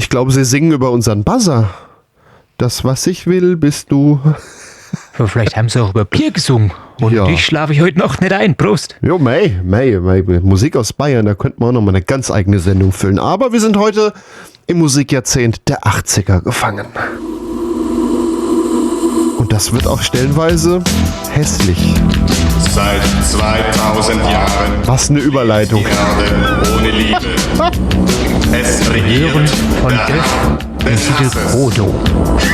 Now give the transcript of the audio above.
Ich glaube, sie singen über unseren Buzzer. Das, was ich will, bist du. Aber vielleicht haben sie auch über Bier gesungen. Und Ja. ich schlafe ich heute Nacht nicht ein. Prost. Jo, May. Musik aus Bayern, da könnten wir auch noch mal eine ganz eigene Sendung füllen. Aber wir sind heute im Musikjahrzehnt der 80er gefangen. Und das wird auch stellenweise hässlich. Seit 2000 Jahren Was eine Überleitung. Erde ohne Liebe. Es Hören regiert von der Griff Hass im des Titel Hasses. Frodo.